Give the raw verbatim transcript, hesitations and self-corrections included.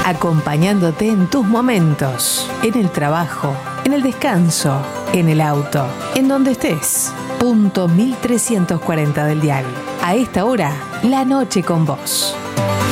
acompañándote en tus momentos, en el trabajo, en el descanso, en el auto, en donde estés. Punto mil trescientos cuarenta del dial. A esta hora, la noche con vos.